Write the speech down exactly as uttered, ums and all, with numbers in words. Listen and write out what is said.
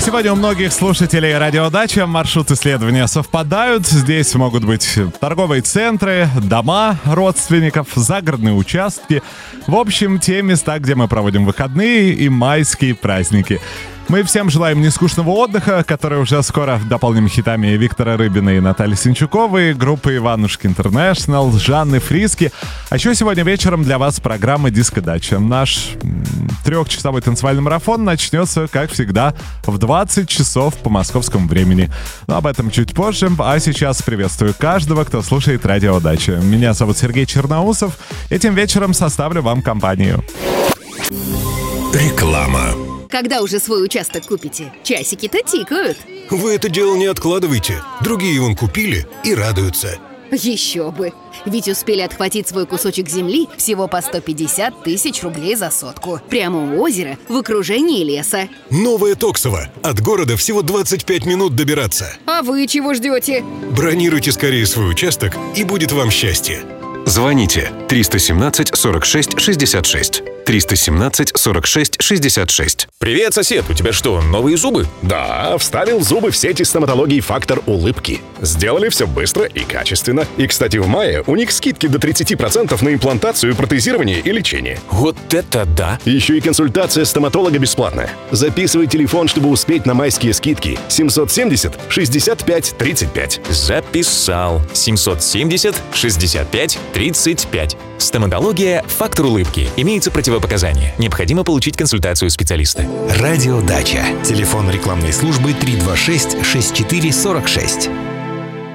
Сегодня у многих слушателей радиодача маршрут исследования совпадают. Здесь могут быть торговые центры, дома родственников, загородные участки. В общем, те места, где мы проводим выходные и майские праздники. Мы всем желаем нескучного отдыха, который уже скоро дополним хитами Виктора Рыбина и Натальи Синчуковой, группы Иванушки Интернешнл, Жанны Фриски. А еще сегодня вечером для вас программа «Диско-дача». Наш м, трехчасовой танцевальный марафон начнется, как всегда, в двадцать часов по московскому времени. Но об этом чуть позже. А сейчас приветствую каждого, кто слушает радиодачу. Меня зовут Сергей Черноусов. Этим вечером составлю вам компанию. Реклама. Когда уже свой участок купите? Часики-то тикают. Вы это дело не откладывайте. Другие вон купили и радуются. Еще бы. Ведь успели отхватить свой кусочек земли всего по сто пятьдесят тысяч рублей за сотку. Прямо у озера, в окружении леса. Новое Токсово. От города всего двадцать пять минут добираться. А вы чего ждете? Бронируйте скорее свой участок, и будет вам счастье. Звоните триста семнадцать сорок шесть шестьдесят шесть. триста семнадцать сорок шесть шестьдесят шесть. Привет, сосед, у тебя что, новые зубы? Да, вставил зубы в сети стоматологии «Фактор улыбки». Сделали все быстро и качественно. И, кстати, в мае у них скидки до тридцать процентов на имплантацию, протезирование и лечение. Вот это да! Еще и консультация стоматолога бесплатная. Записывай телефон, чтобы успеть на майские скидки. семьсот семьдесят шестьдесят пять тридцать пять. Записал. семьсот семьдесят шестьдесят пять тридцать пять. Стоматология «Фактор улыбки». Имеются противопоказания. Необходимо получить консультацию специалиста. Радиодача. Телефон рекламной службы три два шесть шесть четыре сорок шесть.